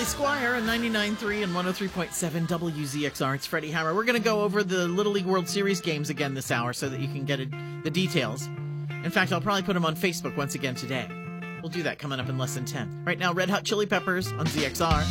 Charlie Squire on 99.3 and 103.7 WZXR. It's Freddie Hammer. We're going to go over the Little League World Series games again this hour so that you can get the details. In fact, I'll probably put them on Facebook once again today. We'll do that coming up in less than 10. Right now, Red Hot Chili Peppers on ZXR.